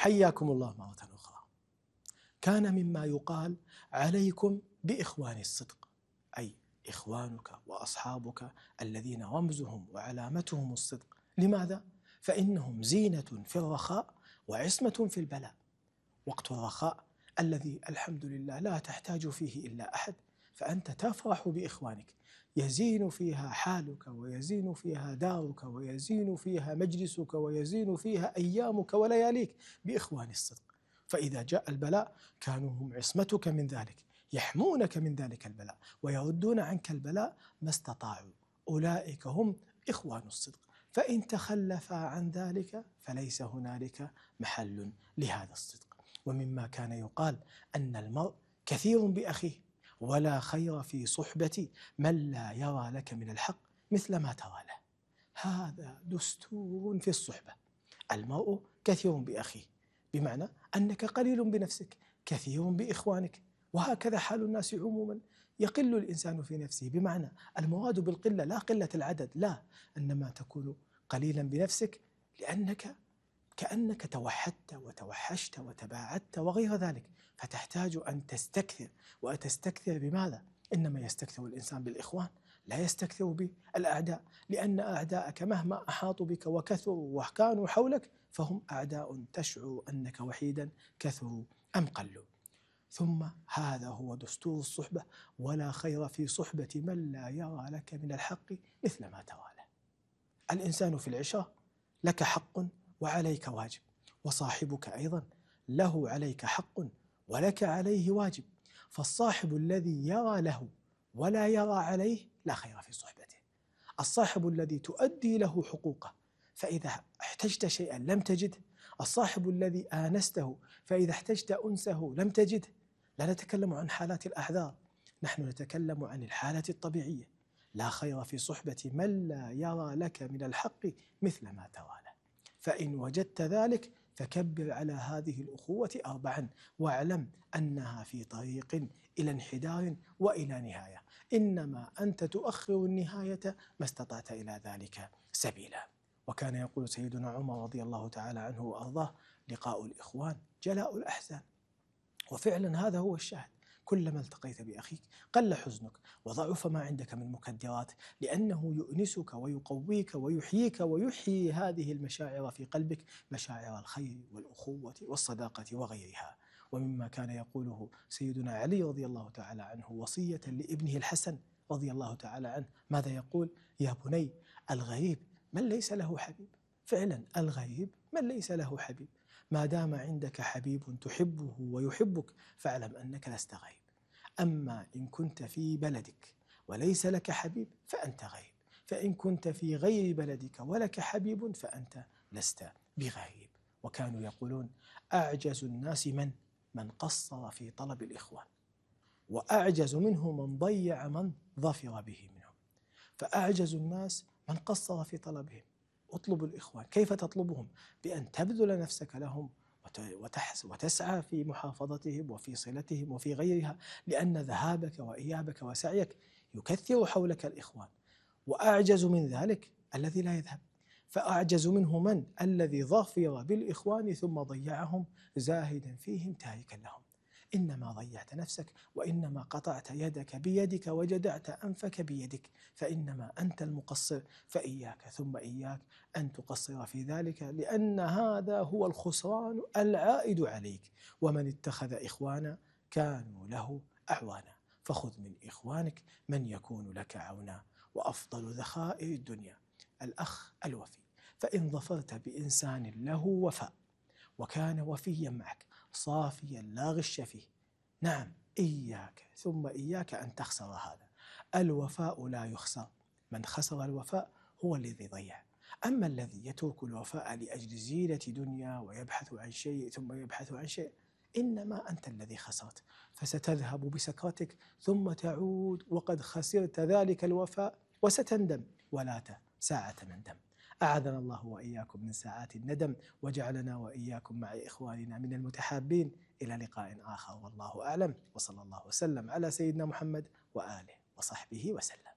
حياكم الله مرة أخرى. كان مما يقال عليكم بإخوان الصدق، أي إخوانك وأصحابك الذين رمزهم وعلامتهم الصدق. لماذا؟ فإنهم زينة في الرخاء وعصمة في البلاء. وقت الرخاء الذي الحمد لله لا تحتاج فيه إلا أحد، فأنت تفرح بإخوانك، يزين فيها حالك ويزين فيها دارك ويزين فيها مجلسك ويزين فيها أيامك ولياليك بإخوان الصدق. فإذا جاء البلاء كانوا هم عصمتك من ذلك، يحمونك من ذلك البلاء ويردون عنك البلاء ما استطاعوا. أولئك هم إخوان الصدق. فإن تخلفا عن ذلك فليس هنالك محل لهذا الصدق. ومما كان يقال أن المرء كثير بأخيه، ولا خير في صحبة من لا يرى لك من الحق مثل ما ترى له. هذا دستور في الصحبة. المرء كثير بأخيه، بمعنى أنك قليل بنفسك كثير بإخوانك، وهكذا حال الناس عموما. يقل الإنسان في نفسه، بمعنى المراد بالقلة لا قلة العدد، لا، إنما تكون قليلا بنفسك لأنك كأنك توحدت وتوحشت وتباعدت وغير ذلك، فتحتاج أن تستكثر. وتستكثر بماذا؟ إنما يستكثر الإنسان بالإخوان، لا يستكثر بالأعداء، لأن أعداءك مهما أحاطوا بك وكثروا وكانوا حولك فهم أعداء تشعر أنك وحيدا كثروا أم قلوا. ثم هذا هو دستور الصحبة: ولا خير في صحبة من لا يرى لك من الحق مثل ما ترى له. الإنسان في العشرة لك حق وعليك واجب، وصاحبك أيضا له عليك حق ولك عليه واجب. فالصاحب الذي يرى له ولا يرى عليه لا خير في صحبته. الصاحب الذي تؤدي له حقوقه فإذا احتجت شيئا لم تجده، الصاحب الذي آنسته فإذا احتجت أنسه لم تجده. لا نتكلم عن حالات الأعذار، نحن نتكلم عن الحالة الطبيعية. لا خير في صحبة من لا يرى لك من الحق مثل ما ترى له. فإن وجدت ذلك فكبر على هذه الأخوة 4، واعلم أنها في طريق إلى انحدار وإلى نهاية، إنما أنت تؤخر النهاية ما استطعت إلى ذلك سبيلا. وكان يقول سيدنا عمر رضي الله تعالى عنه وأرضاه: لقاء الإخوان جلاء الأحزان. وفعلا هذا هو الشاهد. كلما التقيت بأخيك قل حزنك وضعف ما عندك من مكدرات، لأنه يؤنسك ويقويك ويحييك ويحيي هذه المشاعر في قلبك، مشاعر الخير والأخوة والصداقة وغيرها. ومما كان يقوله سيدنا علي رضي الله تعالى عنه وصية لابنه الحسن رضي الله تعالى عنه، ماذا يقول؟ يا بني، الغريب من ليس له حبيب. فعلا الغريب من ليس له حبيب. ما دام عندك حبيب تحبه ويحبك فاعلم أنك لست غريب. أما إن كنت في بلدك وليس لك حبيب فأنت غريب، فإن كنت في غير بلدك ولك حبيب فأنت لست بغريب. وكانوا يقولون: أعجز الناس من قصر في طلب الإخوان، وأعجز منه من ضيع من ظفر به منهم. فأعجز الناس من قصر في طلبهم. اطلب الإخوان. كيف تطلبهم؟ بأن تبذل نفسك لهم وتسعى في محافظتهم وفي صلتهم وفي غيرها، لأن ذهابك وإيابك وسعيك يكثر حولك الإخوان. وأعجز من ذلك الذي لا يذهب. فأعجز منه من؟ الذي ظفر بالإخوان ثم ضيعهم زاهدا فيهم تاركا لهم. إنما ضيعت نفسك، وإنما قطعت يدك بيدك وجدعت أنفك بيدك، فإنما أنت المقصر. فإياك ثم إياك أن تقصر في ذلك، لأن هذا هو الخسران العائد عليك. ومن اتخذ إخوانا كانوا له أعوانا، فخذ من إخوانك من يكون لك عونا. وأفضل ذخائر الدنيا الأخ الوفي. فإن ظفرت بإنسان له وفاء وكان وفيا معك صافيا لا غش فيه، نعم، إياك ثم إياك أن تخسر هذا. الوفاء لا يخسر، من خسر الوفاء هو الذي ضيع. أما الذي يترك الوفاء لأجل زينة دنيا ويبحث عن شيء ثم يبحث عن شيء، إنما أنت الذي خسرت. فستذهب بسكرتك ثم تعود وقد خسرت ذلك الوفاء وستندم، ولا ساعة ندم. أعاذنا الله وإياكم من ساعات الندم، وجعلنا وإياكم مع إخواننا من المتحابين. إلى لقاء آخر والله أعلم، وصلى الله وسلم على سيدنا محمد وآله وصحبه وسلم.